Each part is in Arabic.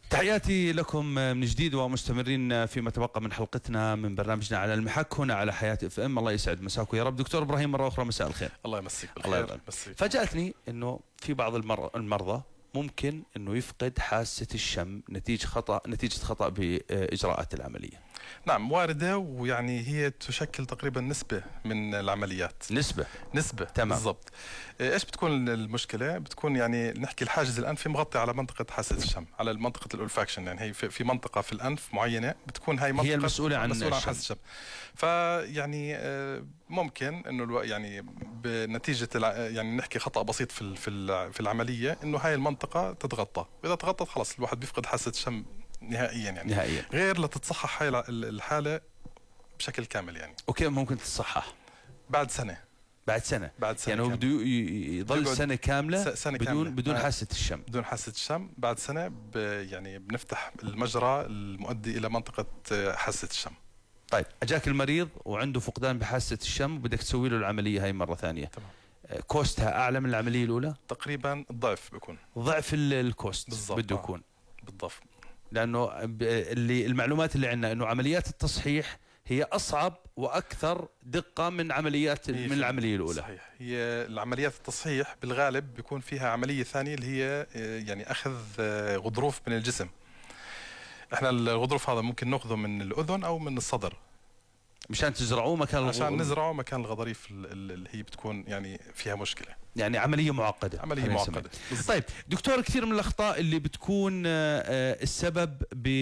تحياتي لكم من جديد ومستمرين فيما تبقى من حلقتنا من برنامجنا على المحك هنا على حياة اف ام. الله يسعد مساكم يا رب. دكتور ابراهيم مرة اخرى مساء الخير. الله يمسيك بالخير. فاجأتني انه في بعض المرضى ممكن انه يفقد حاسة الشم نتيجة خطأ باجراءات العملية. نعم واردة، ويعني هي تشكل تقريبا نسبة من العمليات. نسبة تمام. بالضبط. ايش بتكون المشكلة؟ بتكون يعني نحكي الحاجز الانفي مغطي على منطقة حاسة الشم، على منطقة الأولفاكشن، يعني هي في منطقة في الانف معينة بتكون هاي منطقة هي المسؤولة عن حاسة الشم. فيعني ممكن انه يعني بنتيجة يعني نحكي خطأ بسيط في العملية انه هاي المنطقة تتغطى، واذا تغطت خلاص الواحد بيفقد حاسة الشم نهائيا، يعني نهائيا، غير لتتصحح هاي الحالة بشكل كامل يعني. وكيف ممكن تتصحح؟ بعد سنة يعني هو بده يضل سنة كاملة بدون حاسة الشم. بدون حاسة الشم. بعد سنة يعني بنفتح المجرى المؤدي إلى منطقة حاسة الشم. طيب أجاك المريض وعنده فقدان بحاسة الشم وبدك تسوي له العملية هاي مرة ثانية. تمام. كوستها أعلى من العملية الأولى؟ تقريبا الضعف بيكون. ضعف الكوست بالضبط. بده يكون بالضبط، لأنه المعلومات اللي عندنا إنه عمليات التصحيح هي أصعب وأكثر دقة من العملية الأولى. صحيح. هي العمليات التصحيح بالغالب بيكون فيها عملية ثانية اللي هي يعني أخذ غضروف من الجسم. احنا الغضروف هذا ممكن ناخذه من الأذن أو من الصدر مشان تزرعوه عشان نزرعه مكان الغضاريف اللي هي بتكون يعني فيها مشكلة. يعني عملية معقدة. طيب دكتور، كثير من الأخطاء اللي بتكون السبب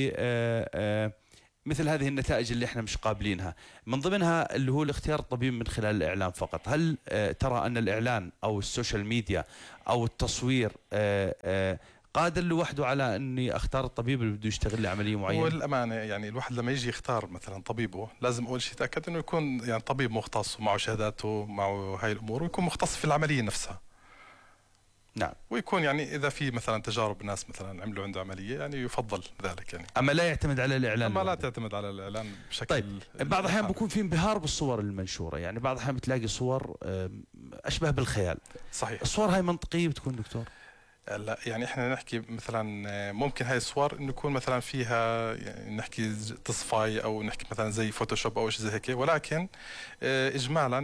مثل هذه النتائج اللي احنا مش قابلينها، من ضمنها اللي هو الاختيار الطبيب من خلال الإعلام فقط. هل ترى أن الإعلان أو السوشيال ميديا أو التصوير قادر لوحده على اني اختار الطبيب اللي بده يشتغل لي عمليه معينه؟ والامانه يعني الواحد لما يجي يختار مثلا طبيبه لازم اول شيء يتاكد انه يكون يعني طبيب مختص ومعه شهاداته معه هاي الامور، ويكون مختص في العمليه نفسها. نعم. ويكون يعني اذا في مثلا تجارب ناس مثلا عملوا عنده عمليه يعني يفضل ذلك يعني. اما لا يعتمد على الاعلان. لا تعتمد على الاعلان بشكل. طيب بعض الاحيان بكون في انبهار بالصور المنشوره، يعني بعض الاحيان بتلاقي صور اشبه بالخيال. صحيح. الصور هاي منطقيه بتكون دكتور؟ لا يعني احنا نحكي مثلا ممكن هاي الصور انه يكون مثلا فيها يعني نحكي تصفاي او نحكي مثلا زي فوتوشوب او شيء زي هيك، ولكن اجمالا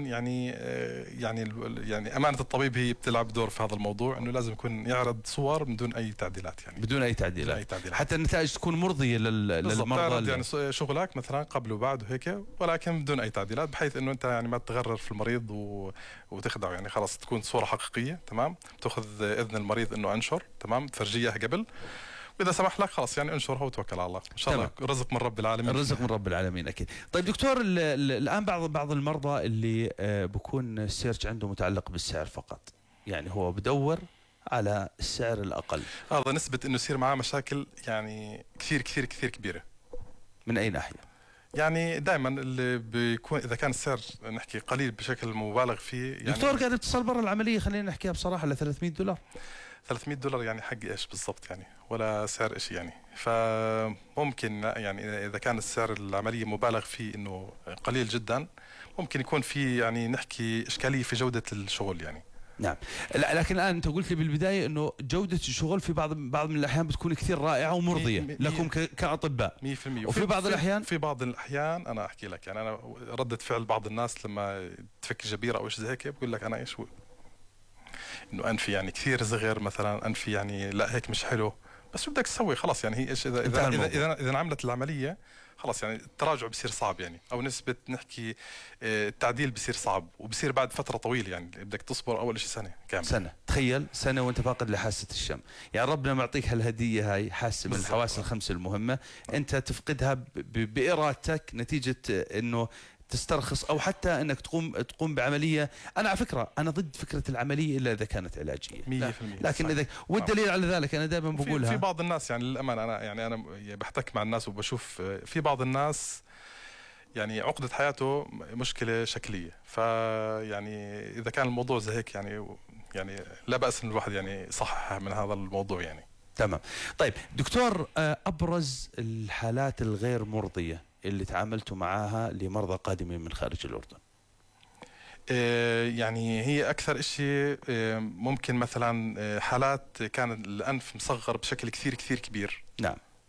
يعني امانه الطبيب هي بتلعب دور في هذا الموضوع، انه لازم يكون يعرض صور بدون اي تعديلات، يعني بدون اي تعديلات حتى النتائج تكون مرضيه للمرضى. يعني شغلك مثلا قبل وبعد وهيك، ولكن بدون اي تعديلات، بحيث انه انت يعني ما تغرر في المريض وتخدعه، يعني خلاص تكون صوره حقيقيه. تمام. تاخذ اذن المريض انه انشر، تمام، تفرجيها قبل، واذا سمح لك خلاص يعني انشرها وتوكل على الله ان شاء الله. رزق من رب العالمين. الرزق من رب العالمين اكيد. طيب دكتور، الان بعض المرضى اللي بكون السيرش عنده متعلق بالسعر فقط، يعني هو بدور على السعر الاقل، هذا نسبه انه يصير معاه مشاكل يعني كثير كثير كثير كبيره. من اي ناحيه؟ يعني دائما اللي بيكون اذا كان السعر نحكي قليل بشكل مبالغ فيه، يعني دكتور قاعد اتصل برا العمليه، خلينا نحكيها بصراحه، ل $300. $300 يعني حق ايش بالضبط يعني؟ ولا سعر شيء يعني. فممكن يعني اذا كان السعر العمليه مبالغ فيه انه قليل جدا، ممكن يكون في يعني نحكي اشكاليه في جوده الشغل يعني. نعم. لكن الان انت قلت لي بالبدايه انه جوده الشغل في بعض من الاحيان بتكون كثير رائعه ومرضيه لكم كاطباء 100%. وفي بعض الاحيان انا احكي لك يعني انا رده فعل بعض الناس لما تفك جبيره او شيء زي هيك، بقول لك انا ايش انه انفي يعني كثير صغير مثلا، انفي يعني لا هيك مش حلو، بس بدك تسوي خلاص يعني. هي ايش اذا عملت العمليه خلاص يعني التراجع بصير صعب يعني، او نسبه نحكي التعديل بصير صعب، وبصير بعد فتره طويله يعني بدك تصبر اول شيء سنه كامله. تخيل سنه وانت فاقد لحاسه الشم، يعني ربنا معطيك هالهديه هاي، حاسه من الحواس الخمس المهمه، انت تفقدها بارادتك نتيجه انه تسترخص او حتى انك تقوم بعمليه. انا على فكره انا ضد فكره العمليه الا اذا كانت علاجيه 100%. لكن اذا والدليل على ذلك انا دائما بقولها في بعض الناس يعني للامانه انا بحتك مع الناس وبشوف في بعض الناس يعني عقدة حياته مشكلة شكلية، فيعني إذا كان الموضوع زي هيك يعني لا بأس إن الواحد يعني يصحح من هذا الموضوع يعني. تمام. طيب دكتور، أبرز الحالات الغير مرضية اللي تعاملتوا معاها لمرضى قادمين من خارج الأردن؟ يعني هي أكثر إشي ممكن مثلا حالات كان الأنف مصغر بشكل كثير كثير كبير. نعم.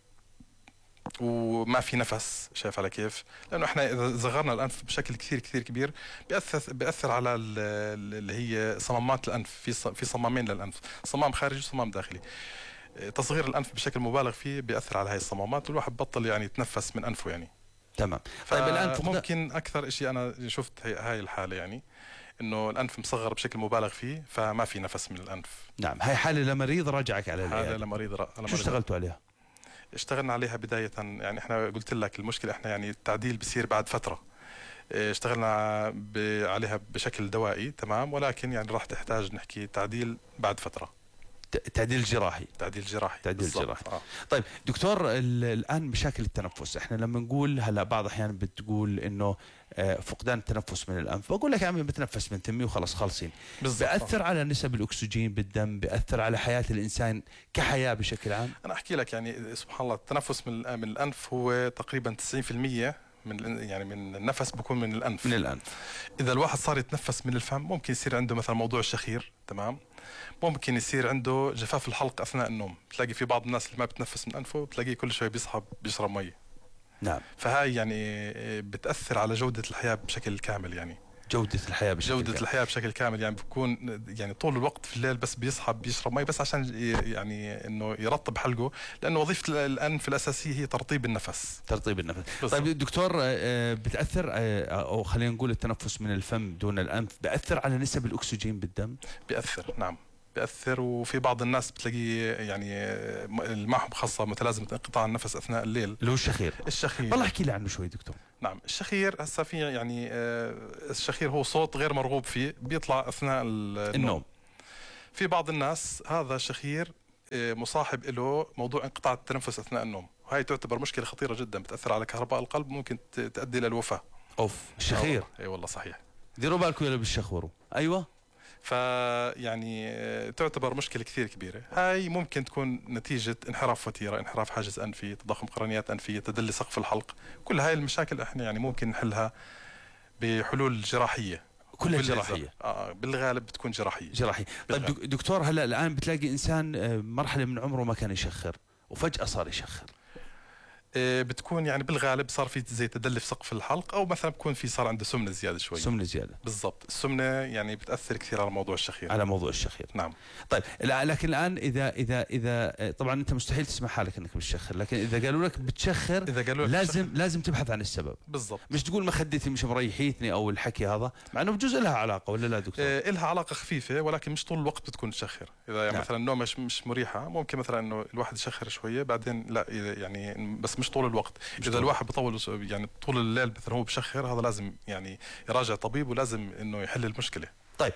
وما في نفس. شايف على كيف؟ لانه احنا اذا صغرنا الانف بشكل كثير كثير كبير بياثر على اللي هي صمامات الانف. في صمامين للانف، صمام خارجي وصمام داخلي. تصغير الانف بشكل مبالغ فيه بياثر على هاي الصمامات، والواحد بطل يعني يتنفس من انفه يعني. تمام. طيب الان ممكن اكثر شيء انا شفت هاي الحاله يعني انه الانف مصغر بشكل مبالغ فيه، فما في نفس من الانف. نعم، هاي حاله لمريض راجعك على العياده. حاله لمريض. شو اشتغلتوا عليها؟ اشتغلنا عليها بداية، يعني احنا قلت لك المشكلة احنا يعني التعديل بصير بعد فترة. اشتغلنا عليها بشكل دوائي تمام، ولكن يعني راح تحتاج نحكي تعديل بعد فترة. تعديل جراحي. تعديل جراحي. تعديل جراحي. طيب دكتور، الان مشاكل التنفس، احنا لما نقول هلا بعض احيانا بتقول انه فقدان التنفس من الانف، بقول لك يا عمي بتنفس من تمي وخلص خالصين. بأثر على نسب الاكسجين بالدم، بأثر على حياة الانسان كحياة بشكل عام. انا احكي لك يعني سبحان الله، التنفس من الانف هو تقريبا 90% من النفس بكون من الانف. من الانف. اذا الواحد صار يتنفس من الفم ممكن يصير عنده مثلا موضوع الشخير تمام، ممكن يصير عنده جفاف الحلق اثناء النوم. بتلاقي في بعض الناس اللي ما بتنفس من انفه بتلاقيه كل شوي بيصحى بيشرب مي. نعم. فهاي يعني بتاثر على جوده الحياه بشكل كامل يعني. جودة الحياة بشكل كامل يعني بكون يعني طول الوقت في الليل بس بيصحى بيشرب مي بس عشان يعني انه يرطب حلقه، لانه وظيفة الانف الاساسية هي ترطيب النفس. طيب دكتور، بتأثر او خلينا نقول التنفس من الفم دون الانف بأثر على نسب الاكسجين بالدم؟ بيأثر، نعم بيأثر. وفي بعض الناس بتلاقيه يعني معهم خاصة متلازمة انقطاع النفس اثناء الليل، اللي هو الشخير. والله احكي لي عنه شوي دكتور. نعم، الشخير هسه في يعني الشخير هو صوت غير مرغوب فيه بيطلع اثناء النوم. في بعض الناس هذا الشخير مصاحب له موضوع انقطاع التنفس اثناء النوم، وهي تعتبر مشكله خطيره جدا، بتاثر على كهرباء القلب، ممكن تؤدي الى الوفاه. اوف، الشخير. اي والله صحيح. ديروا بالكم يا بالشخوروا. ايوه. فيعني تعتبر مشكله كثير كبيره. هاي ممكن تكون نتيجه انحراف وتيره، انحراف حاجز انفي، تضخم قرنيات انفيه، تدلي سقف الحلق. كل هاي المشاكل احنا يعني ممكن نحلها بحلول جراحيه. كلها جراحيه. بالغالب بتكون جراحيه. طيب دكتور، هلا الان بتلاقي انسان مرحله من عمره ما كان يشخر وفجاه صار يشخر. بتكون يعني بالغالب صار في زي تدلي في سقف الحلق، او مثلا بكون في صار عنده سمنه زياده شوي. سمنه زياده. بالضبط، السمنه يعني بتاثر كثير على موضوع الشخير. نعم. طيب لكن الان اذا طبعا انت مستحيل تسمح حالك انك بتشخر، لكن اذا قالوا لك بتشخر لازم تبحث عن السبب. بالضبط. مش تقول ما خدتي مش مريحيتني او الحكي هذا، مع انه بجوز لها علاقه ولا لا دكتور؟ لها علاقه خفيفه، ولكن مش طول الوقت بتكون تشخر. اذا يعني مثلا النوم مش مريحه، ممكن مثلا انه الواحد يشخر شويه بعدين لا يعني، بس مش طول الوقت. اذا الواحد بطول يعني طول الليل مثلا هو بشخر، هذا لازم يعني يراجع طبيب، ولازم انه يحل المشكله. طيب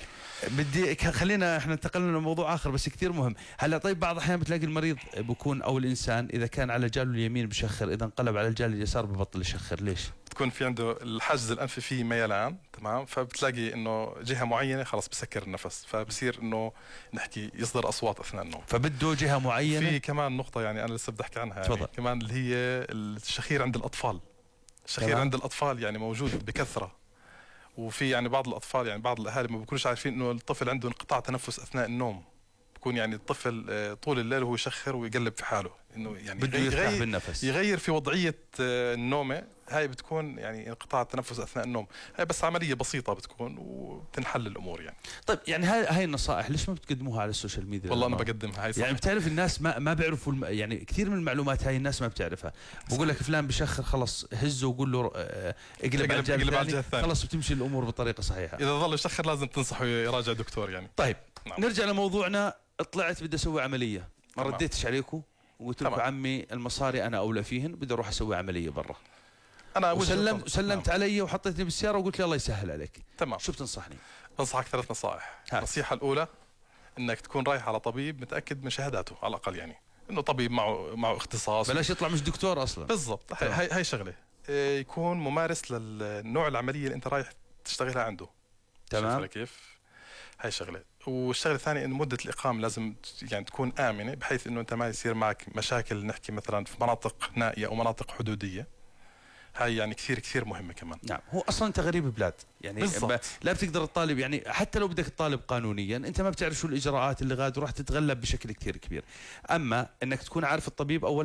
خلينا احنا انتقلنا لموضوع اخر بس كثير مهم. هلا طيب بعض الاحيان بتلاقي المريض بكون او الانسان اذا كان على جاله اليمين بشخر، اذا انقلب على الجال اليسار ببطل يشخر. ليش؟ بتكون في عنده الحاجز الانفي فيه ميلان تمام، فبتلاقي انه جهه معينه خلص بسكر النفس، فبصير انه نحكي يصدر اصوات اثناء النوم، فبده جهه معينه. في كمان نقطه يعني انا لسه بدي احكي عنها يعني كمان، اللي هي الشخير عند الاطفال. الشخير عند الاطفال يعني موجود بكثره، وفي يعني بعض الاطفال يعني بعض الاهالي ما بيكونوش عارفين انه الطفل عنده انقطاع تنفس اثناء النوم. بكون يعني الطفل طول الليل وهو يشخر ويقلب في حاله، انه يعني بده يرتاح بالنفس، يغير في وضعيه النومه. هاي بتكون يعني انقطاع التنفس اثناء النوم. هاي بس عمليه بسيطه بتكون وبتنحل الامور يعني. طيب يعني هاي النصائح ليش ما بتقدموها على السوشيال ميديا؟ والله انا بقدمها. هاي صحيح. يعني بتعرف الناس ما بيعرفوا يعني كثير من المعلومات هاي الناس ما بتعرفها. بقول لك فلان بشخر، خلص هزه وقول له اقلب على الجهه الثانيه، خلص بتمشي الامور بطريقه صحيحه. اذا ظل يشخر لازم تنصحه يراجع دكتور يعني. طيب نعم. نرجع لموضوعنا. طلعت بدي اسوي عمليه، ما رديتش عليكم وقلت لكم عمي المصاري انا اولى فيهن، بدي اروح اسوي عمليه برا. انا وسلمت علي وحطيتني بالسياره وقلت لي الله يسهل عليك. تمام. شو بتنصحني؟ بنصحك 3 نصائح. النصيحه الاولى انك تكون رايح على طبيب متاكد من شهاداته على الاقل، يعني انه طبيب معه اختصاص، بلاش يطلع مش دكتور اصلا. بالضبط. هاي شغله. يكون ممارس للنوع العمليه اللي انت رايح تشتغلها عنده. تمام كيف؟ هاي شغله. والشغله الثانيه انه مده الاقامه لازم يعني تكون امنه، بحيث انه انت ما يصير معك مشاكل، نحكي مثلا في مناطق نائيه او مناطق حدوديه. هاي يعني كثير كثير مهمه كمان. نعم، هو اصلا انت غريب بلاد يعني لا بتقدر تطالب، يعني حتى لو بدك تطالب قانونيا انت ما بتعرف شو الاجراءات اللي غاد وراح تتغلب بشكل كثير كبير. اما انك تكون عارف الطبيب اولا،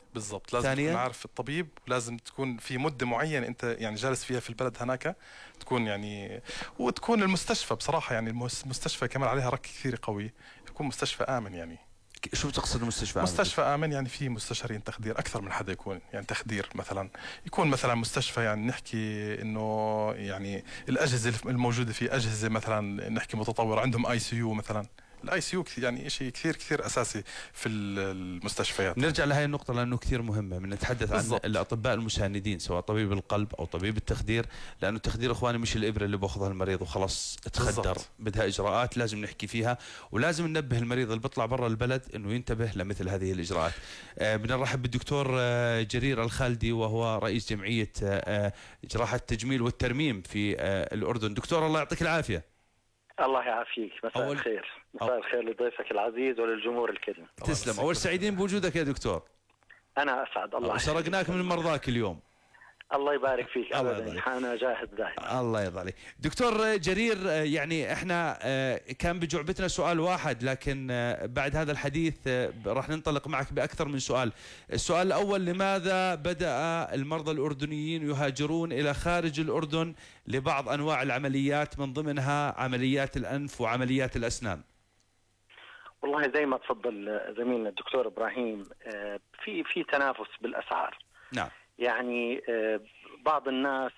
بالضبط، لازم ثانيا تكون عارف الطبيب، ولازم تكون في مدة معينة أنت يعني جالس فيها في البلد هناك، تكون يعني، وتكون المستشفى بصراحة يعني المستشفى كمان عليها رك كثير قوي، يكون مستشفى آمن يعني. شو بتقصد المستشفى آمن؟ مستشفى آمن يعني في مستشارين تخدير أكثر من حدا، يكون يعني تخدير مثلا، يكون مثلا مستشفى يعني نحكي إنه يعني الأجهزة الموجودة فيه أجهزة مثلا نحكي متطورة، عندهم اي سي يو مثلا. الاي سي يو يعني شيء كثير كثير أساسي في المستشفيات. نرجع لهي النقطة لأنه كثير مهمة، من نتحدث عن بالضبط. الأطباء المساندين سواء طبيب القلب أو طبيب التخدير، لأنه التخدير إخواني مش الإبرة اللي بأخذها المريض وخلاص تخدر، بالضبط. بدها إجراءات لازم نحكي فيها، ولازم ننبه المريض اللي بيطلع برا البلد إنه ينتبه لمثل هذه الإجراءات. بدنا نرحب بالدكتور جرير الخالدي، وهو رئيس جمعية جراحة التجميل والترميم في الأردن. دكتور الله يعطيك العافية. الله يعافيك. مساء الخير. مساء الخير لضيفك العزيز وللجمهور الكريم. تسلم. أول سعيدين بوجودك يا دكتور. أنا أسعد. الله سرقناك من مرضاك اليوم. الله يبارك فيك. أبدا أنا جاهز دائما. الله يرضى عليك. دكتور جرير، يعني احنا كان بجعبتنا سؤال واحد، لكن بعد هذا الحديث راح ننطلق معك بأكثر من سؤال. السؤال الأول: لماذا بدأ المرضى الأردنيين يهاجرون إلى خارج الأردن لبعض أنواع العمليات، من ضمنها عمليات الأنف وعمليات الأسنان؟ والله زي ما تفضل زميلنا الدكتور إبراهيم، في تنافس بالأسعار. نعم. يعني بعض الناس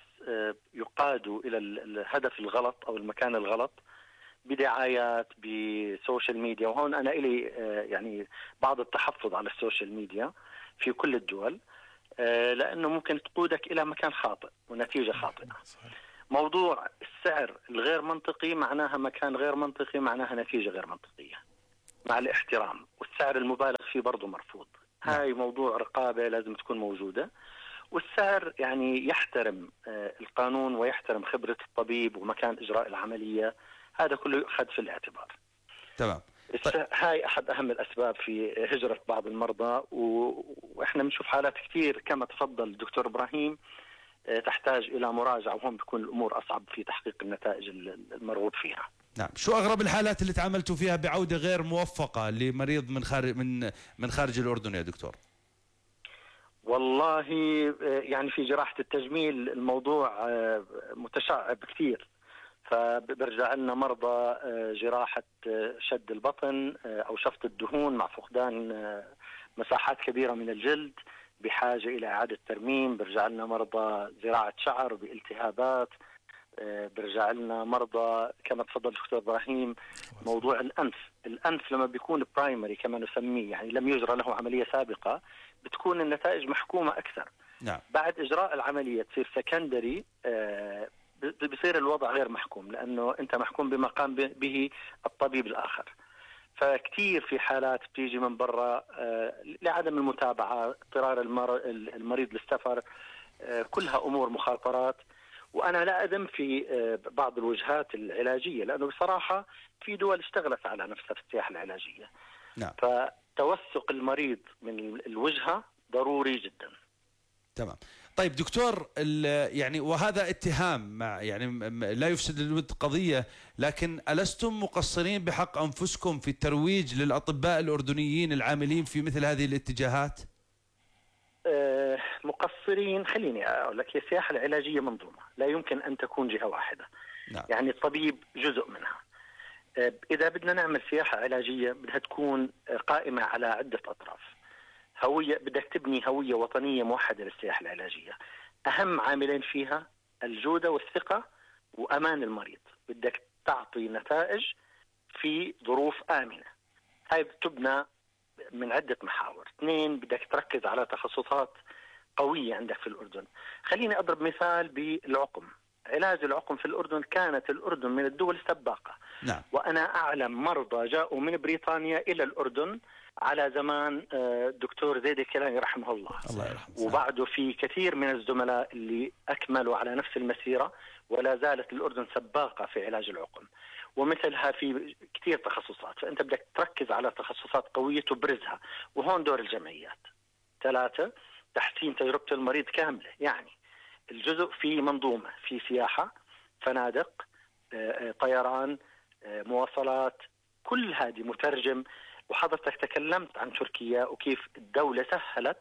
يقادوا إلى الهدف الغلط أو المكان الغلط بدعايات بسوشيال ميديا، وهون أنا إلي يعني بعض التحفظ على السوشيال ميديا في كل الدول، لأنه ممكن تقودك إلى مكان خاطئ ونتيجة خاطئة. موضوع السعر الغير منطقي معناها مكان غير منطقي، معناها نتيجة غير منطقية، مع الاحترام. والسعر المبالغ فيه برضو مرفوض. هاي موضوع رقابة لازم تكون موجودة، والسعر يعني يحترم القانون ويحترم خبرة الطبيب ومكان إجراء العملية. هذا كله يؤخذ في الاعتبار. تمام. هاي أحد أهم الأسباب في هجرة بعض المرضى، وإحنا بنشوف حالات كثير كما تفضل الدكتور إبراهيم تحتاج إلى مراجعة، وهم بيكون الأمور أصعب في تحقيق النتائج المرغوب فيها. نعم. شو أغرب الحالات اللي تعاملتوا فيها بعودة غير موفقة لمريض من خارج الأردن يا دكتور؟ والله يعني في جراحة التجميل الموضوع متشعب كثير، فبرجع لنا مرضى جراحة شد البطن أو شفط الدهون مع فقدان مساحات كبيرة من الجلد بحاجة إلى إعادة ترميم. برجع لنا مرضى زراعة شعر بالتهابات. برجع لنا مرضى كما تفضل دكتور إبراهيم موضوع الأنف لما بيكون برايمري كما نسميه، يعني لم يجرى له عملية سابقة، بتكون النتائج محكومة أكثر. نعم. بعد إجراء العملية تصير سكندري، بصير الوضع غير محكوم، لأنه أنت محكوم بما قام به الطبيب الآخر. فكتير في حالات بتيجي من برا لعدم المتابعة، اضطرار المريض للسفر، كلها أمور مخاطرات. وأنا لا أدم في بعض الوجهات العلاجية، لأنه بصراحة في دول اشتغلت على نفسها في السياحة العلاجية. نعم. فتوثق المريض من الوجهة ضروري جدا. تمام. طيب دكتور، يعني وهذا اتهام مع يعني لا يفسد للود قضية، لكن ألستم مقصرين بحق أنفسكم في الترويج للأطباء الأردنيين العاملين في مثل هذه الاتجاهات؟ مقصرين، خليني أقول لك، هي السياحة العلاجية منظومة، لا يمكن أن تكون جهة واحدة. نعم. يعني الطبيب جزء منها. إذا بدنا نعمل سياحة علاجية بدها تكون قائمة على عدة أطراف. هوية، بدك تبني هوية وطنية موحدة للسياحة العلاجية. أهم عاملين فيها الجودة والثقة وأمان المريض. بدك تعطي نتائج في ظروف آمنة. هاي بتبنى من عدة محاور. 2، بدك تركز على تخصصات قوية عندك في الأردن. خليني أضرب مثال بالعقم. علاج العقم في الأردن، كانت الأردن من الدول السباقة. نعم. وأنا أعلم مرضى جاءوا من بريطانيا إلى الأردن على زمان الدكتور زيد الكيلاني رحمه الله. الله يرحمه. وبعده في كثير من الزملاء اللي أكملوا على نفس المسيرة، ولا زالت الأردن سباقة في علاج العقم، ومثلها في كثير تخصصات. فأنت بدك تركز على تخصصات قوية تبرزها، وهون دور الجمعيات. 3، تحسين تجربة المريض كاملة. يعني الجزء في منظومة، في سياحة، فنادق، طيران، مواصلات، كل هذه مترجم. وحضرتك تكلمت عن تركيا وكيف الدولة سهلت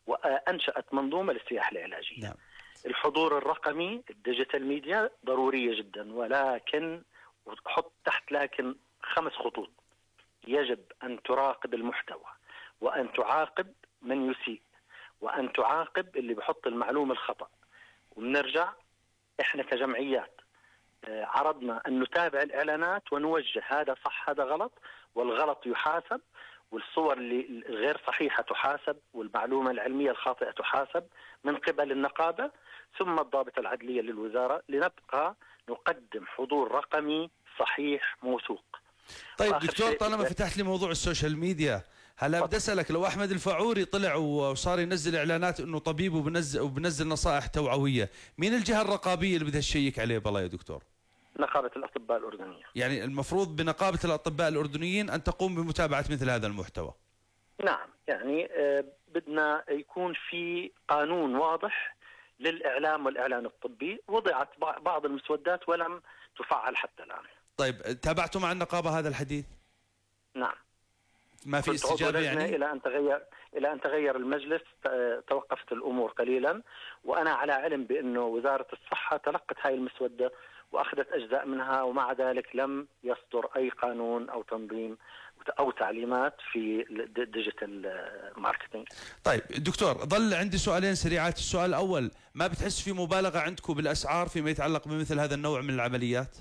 وأنشأت منظومة للسياحة العلاجية. نعم. الحضور الرقمي الديجيتال ميديا ضرورية جدا، ولكن حط تحت لكن 5 خطوط. يجب أن تراقب المحتوى، وأن تعاقب من يسيء، وأن تعاقب اللي بحط المعلومة الخطأ. وبنرجع إحنا كجمعيات عرضنا أن نتابع الإعلانات ونوجه هذا صح هذا غلط، والغلط يحاسب، والصور اللي غير صحيحة تحاسب، والمعلومة العلمية الخاطئة تحاسب من قبل النقابة ثم الضابطة العدلية للوزارة، لنبقى نقدم حضور رقمي صحيح موثوق. طيب دكتور، طالما فتحت لي موضوع السوشيال ميديا، هلا بدي اسالك، لو احمد الفاعوري طلع وصار ينزل اعلانات انه طبيب وبنزل نصائح توعويه، مين الجهه الرقابيه اللي بدها تشيك عليه بالله يا دكتور؟ نقابة الأطباء الأردنية. يعني المفروض بنقابة الأطباء الأردنيين أن تقوم بمتابعة مثل هذا المحتوى. نعم، يعني بدنا يكون في قانون واضح للإعلام والإعلان الطبي. وضعت بعض المسودات ولم تفعل حتى الآن. طيب تابعتوا مع النقابة هذا الحديث؟ نعم. ما في استجابة يعني؟ إلى أن تغير المجلس توقفت الأمور قليلا، وأنا على علم بأنه وزارة الصحة تلقت هاي المسودة وأخذت أجزاء منها، ومع ذلك لم يصدر أي قانون أو تنظيم أو تعليمات في الديجيتال ماركتينج. طيب دكتور، ظل عندي سؤالين سريعات. السؤال الأول، ما بتحس في مبالغة عندكم بالأسعار فيما يتعلق بمثل هذا النوع من العمليات؟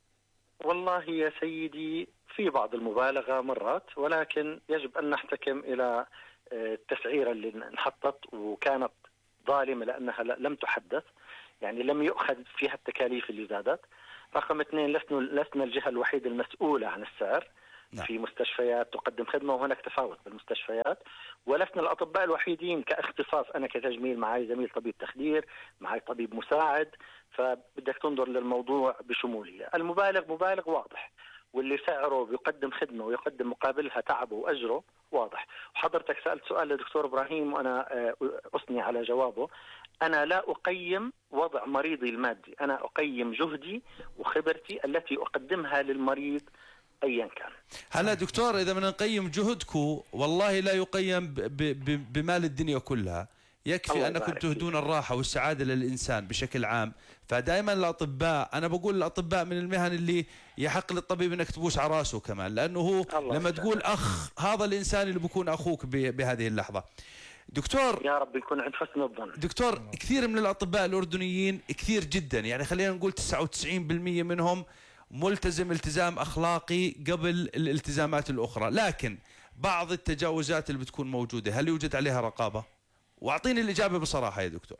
والله يا سيدي في بعض المبالغة مرات، ولكن يجب أن نحتكم إلى التسعيرة اللي انحطت وكانت ظالمة لأنها لم تحدث، يعني لم يؤخذ فيها التكاليف اللي زادت. رقم 2، لسنا الجهة الوحيدة المسؤولة عن السعر. نعم. في مستشفيات تقدم خدمة وهناك تفاوت بالمستشفيات، ولسنا الأطباء الوحيدين كاختصاص. أنا كتجميل معي زميل طبيب تخدير، معي طبيب مساعد، فبدك تنظر للموضوع بشمولية. المبالغ مبالغ واضح، واللي سعره بيقدم خدمة ويقدم مقابلها تعبه وأجره واضح. وحضرتك سألت سؤال لدكتور إبراهيم وأنا أثني على جوابه. أنا لا أقيم وضع مريضي المادي، أنا أقيم جهدي وخبرتي التي أقدمها للمريض أيا كان. هلا دكتور، إذا بدنا نقيم جهدكم والله لا يقيم بمال الدنيا كلها. يكفي أنكم تهدون الراحة والسعادة للإنسان بشكل عام. فدائما الأطباء، أنا بقول الأطباء من المهن اللي يحق للطبيب أنك تبوس على راسه كمان، لأنه هو لما تقول أخ، هذا الإنسان اللي بكون أخوك بهذه اللحظة. دكتور، يا رب يكون عند حسن الظن. دكتور، كثير من الأطباء الأردنيين، كثير جدا، يعني خلينا نقول 99% منهم ملتزم التزام أخلاقي قبل الالتزامات الأخرى، لكن بعض التجاوزات اللي بتكون موجودة هل يوجد عليها رقابة؟ وأعطيني الإجابة بصراحة يا دكتور.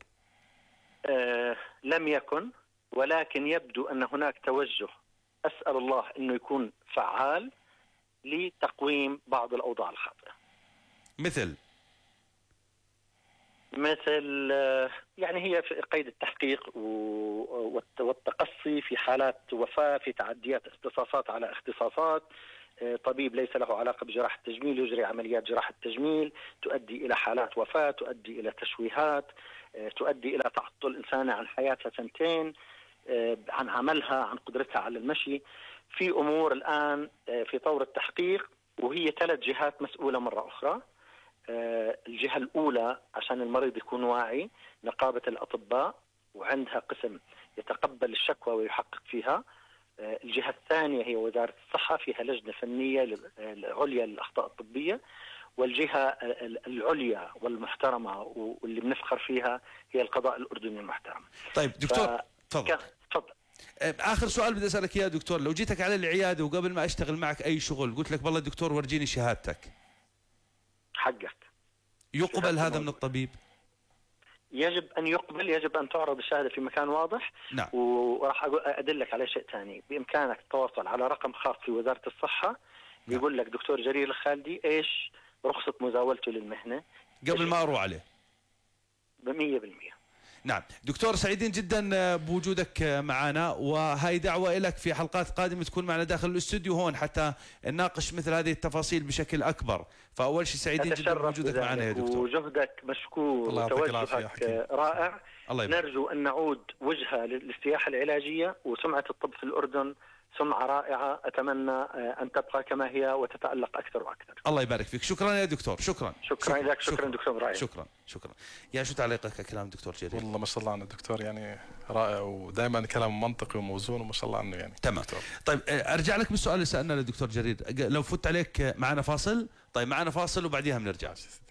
لم يكن، ولكن يبدو أن هناك توجه، أسأل الله أنه يكون فعال، لتقويم بعض الأوضاع الخاطئة. مثل يعني هي في قيد التحقيق والتقصي في حالات وفاة، في تعديات اختصاصات على اختصاصات. طبيب ليس له علاقة بجراحة التجميل يجري عمليات جراحة التجميل تؤدي إلى حالات وفاة، تؤدي إلى تشويهات، تؤدي إلى تعطل إنسانة عن حياتها 2 عن عملها، عن قدرتها على المشي. في أمور الآن في طور التحقيق، وهي 3 جهات مسؤولة مرة أخرى. الجهة الأولى عشان المريض يكون واعي، نقابة الأطباء، وعندها قسم يتقبل الشكوى ويحقق فيها. الجهة الثانية هي وزارة الصحة، فيها لجنة فنية العليا للأخطاء الطبية. والجهة العليا والمحترمة واللي بنفخر فيها هي القضاء الأردني المحترم. طيب دكتور، تفضل. آخر سؤال بدي أسألك يا دكتور، لو جيتك على العيادة وقبل ما أشتغل معك أي شغل قلت لك والله دكتور ورجيني شهادتك، حقك، يقبل هذا من الطبيب؟ يجب أن يقبل، يجب أن تعرض الشهادة في مكان واضح. نعم. وراح أدلك على شيء ثاني، بإمكانك التواصل على رقم خاص في وزارة الصحة بيقول لك دكتور جرير الخالدي إيش رخصة مزاولته للمهنة قبل ما أروح عليه 100%. نعم دكتور، سعيدين جدا بوجودك معنا، وهي دعوة لك في حلقات قادمة تكون معنا داخل الاستوديو هون حتى نناقش مثل هذه التفاصيل بشكل أكبر. فأول شيء سعيدين جدا بوجودك معنا يا دكتور، وجهدك مشكور وتوجهك رائع. نرجو أن نعود وجهة للسياحة العلاجية، وسمعة الطب في الأردن سمعة رائعة، أتمنى أن تبقى كما هي وتتألق أكثر وأكثر. الله يبارك فيك. شكرا يا دكتور. شكرا لك. شكرا دكتور إبراهيم. شكرا. يا شو تعليقك على كلام دكتور جرير؟ والله ما شاء الله عنه الدكتور يعني رائع، ودائما كلام منطقي وموزون، وما شاء الله عنه يعني. تمام. طيب ارجع لك بالسؤال اللي سالنا للدكتور جرير، لو فت عليك معنا فاصل. طيب معنا فاصل وبعديها بنرجع.